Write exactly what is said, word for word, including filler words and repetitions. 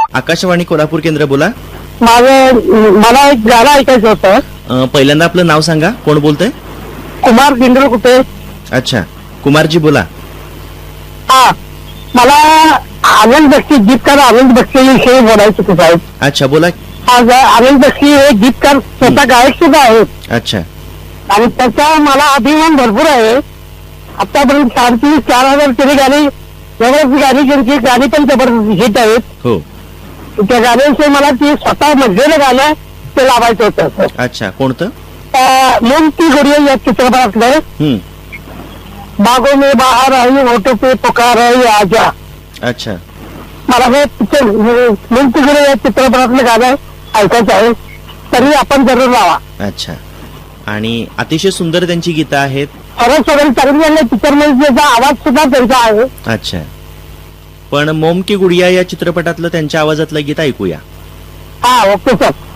आकाशवाणी कोल्हापूर केंद्र बोला. माझं मला एक गाणं ऐकायचं होतं. अ, पहिल्यांदा आपलं नाव सांगा. कोण बोलतंय? कुमार दिंडोर कुठे. अच्छा, कुमारजी बोला. हा, मला आनंद बक्षी गीतकार आनंद बक्षी विषयी बोलायचं होतं साहेब. अच्छा, बोला. आज आनंद बक्षी हे गीतकार स्वतः गायक सुद्धा आहेत. अच्छा. आणि त्याचा मला अभिमान भरपूर आहे. आतापर्यंत साडेतीन चार हजार तरी गाणी जबरदस्त गाणी त्यांची गाणी पण जबरदस्त हिट आहेत. हो. त्या गाण्यांविषयी मला ती स्वतः म्हणलेलं गाणं ते लावायचं होतं. अच्छा, कोणतं? मन की गुड़िया या चित्रपटातलं हम्म. बागों में बाहर आई होठों पे पुकार आई आजा. अच्छा. मला हे पिक्चर मन की गुड़िया या चित्रपटातलं गाणं ऐकायचं आहे. तरी आपण जरूर लावा. अच्छा. आणि अतिशय सुंदर त्यांची गीतं आहेत. सरळ सरळ चांगली झाले पिक्चर मध्ये त्याचा आवाज सुद्धा त्यांचा आहे. अच्छा. पण मोम की गुडिया या चित्रपटातलं त्यांच्या आवाजातलं गीत ऐकूया. हा, ओके सर.